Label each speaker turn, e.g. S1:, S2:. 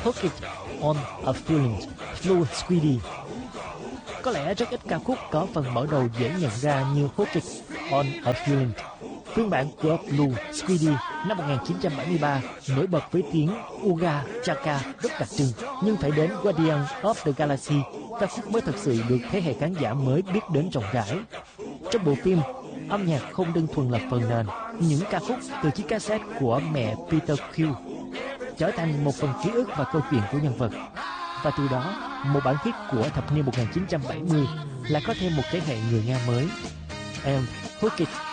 S1: Hook It On A Feeling, Blue Squiddy. Có lẽ rất ít ca khúc có phần mở đầu dễ nhận ra như Hook It On A Feeling. Phiên bản của Blue Squiddy năm 1973 nổi bật với tiếng Uga Chaka rất đặc trưng, nhưng phải đến Guardian of the Galaxy, ca khúc mới thật sự được thế hệ khán giả mới biết đến rộng rãi. Trong bộ phim, âm nhạc không đơn thuần là phần nền, những ca khúc từ chiếc cassette của mẹ Peter Quill trở thành một phần ký ức và câu chuyện của nhân vật. Và từ đó, một bản hit của thập niên 1970 lại có thêm một thế hệ người Nga mới. And Hook It